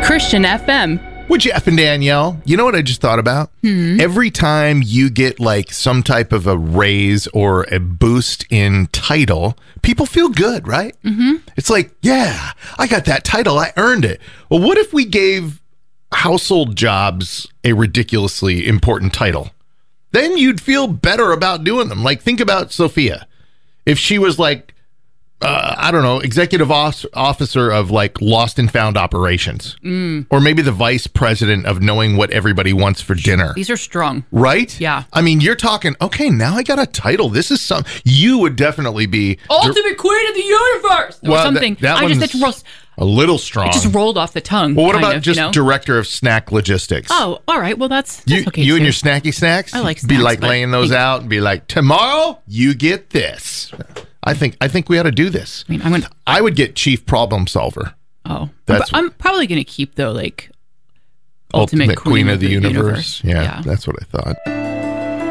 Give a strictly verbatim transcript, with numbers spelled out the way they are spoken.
Christian F M. Well, Jeff and Danielle, you know what I just thought about? Hmm. Every time you get like some type of a raise or a boost in title, people feel good, right? Mm-hmm. It's like, yeah, I got that title. I earned it. Well, what if we gave household jobs a ridiculously important title? Then you'd feel better about doing them. Like, think about Sophia. If she was like, Uh, I don't know, executive officer of like lost and found operations, mm. or maybe the vice president of knowing what everybody wants for dinner. These are strong, right? Yeah. I mean, you're talking. Okay, now I got a title. This is some. You would definitely be ultimate queen of the universe, or well, something. That, that I one's just it rolled, a little strong. It just rolled off the tongue. Well, what about of, just you know? director of snack logistics? Oh, all right. Well, that's, that's you, okay. You too. and your snacky snacks. I like snacks, be like but laying those hey. out and be like, tomorrow you get this. I think I think we ought to do this. I mean, I'm gonna, I would get chief problem solver. Oh, that's I'm probably going to keep though, like ultimate, ultimate queen, queen of the, the universe. universe. Yeah, Yeah. that's what I thought.